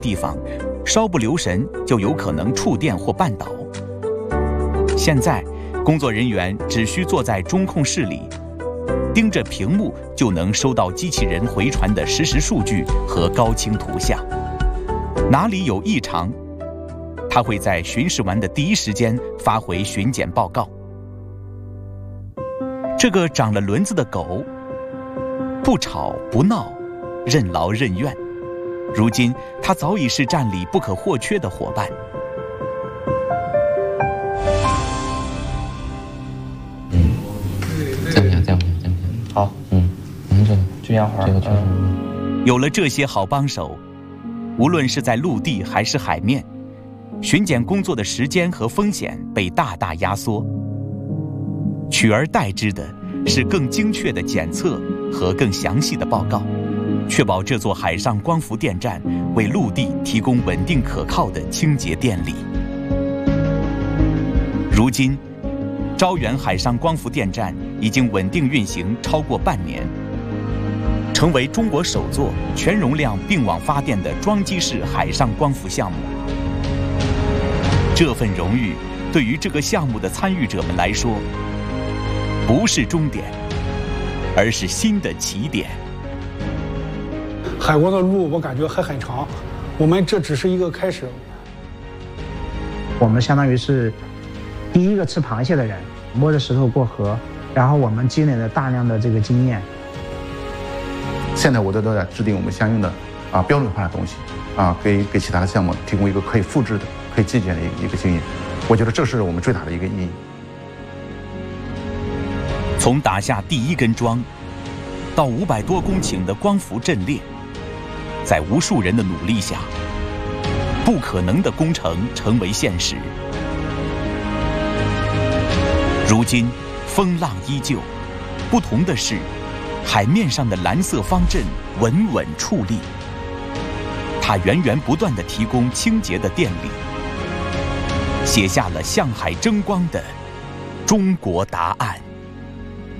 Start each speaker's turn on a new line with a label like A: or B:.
A: 地方，稍不留神就有可能触电或绊倒。现在，工作人员只需坐在中控室里，盯着屏幕就能收到机器人回传的实时数据和高清图像。哪里有异常，他会在巡视完的第一时间发回巡检报告。这个长了轮子的狗，不吵不闹，任劳任怨。如今，它早已是站里不可或缺的伙伴。
B: 这样。好，这样会儿。
A: 有了这些好帮手，无论是在陆地还是海面，巡检工作的时间和风险被大大压缩。取而代之的是更精确的检测和更详细的报告，确保这座海上光伏电站为陆地提供稳定可靠的清洁电力。如今，招远海上光伏电站已经稳定运行超过半年，成为中国首座全容量并网发电的装机式海上光伏项目。这份荣誉对于这个项目的参与者们来说，不是终点，而是新的起点。
C: 海国的路我感觉还很长，我们这只是一个开始。
D: 我们相当于是第一个吃螃蟹的人，摸着石头过河，然后我们积累了大量的这个经验。
E: 现在我都在制定我们相应的标准化的东西给其他的项目提供一个可以复制的、可以借鉴的一个经验。我觉得这是我们最大的一个意义。
A: 从打下第一根桩，到500多公顷的光伏阵列，在无数人的努力下，不可能的工程成为现实。如今，风浪依旧，不同的是，海面上的蓝色方阵稳稳矗立，它源源不断地提供清洁的电力，写下了向海争光的中国答案。